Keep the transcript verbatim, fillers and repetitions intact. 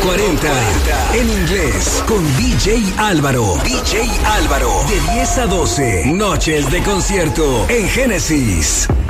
cuarenta. En inglés, con D J Álvaro. D J Álvaro. De diez a doce. Noches de concierto en Génesis.